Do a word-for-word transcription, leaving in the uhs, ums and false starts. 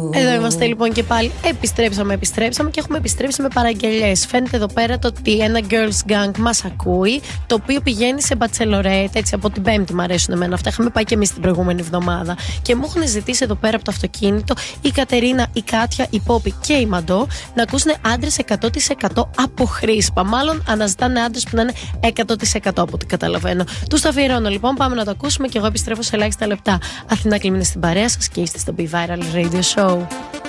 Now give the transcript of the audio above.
Εδώ είμαστε λοιπόν και πάλι. Επιστρέψαμε, επιστρέψαμε και έχουμε επιστρέψει με παραγγελιές. Φαίνεται εδώ πέρα το ότι ένα girls gang μας ακούει, το οποίο πηγαίνει σε μπατσελορέτ. Έτσι, από την Πέμπτη μου αρέσουν εμένα αυτά. Είχαμε πάει και εμείς την προηγούμενη εβδομάδα. Και μου έχουν ζητήσει εδώ πέρα από το αυτοκίνητο η Κατερίνα, η Κάτια, η Πόπη και η Μαντό να ακούσουν άντρες εκατό τοις εκατό από χρήσπα. Μάλλον αναζητάνε άντρες που να είναι εκατό τοις εκατό από ό,τι καταλαβαίνω. Τους τα αφιερώνω λοιπόν. Πάμε να το ακούσουμε και εγώ επιστρέφω σε ελάχιστα λεπτά. Αθηνά Κλιμίνη στην παρέα σας και είστε στο Be Viral Radio Show.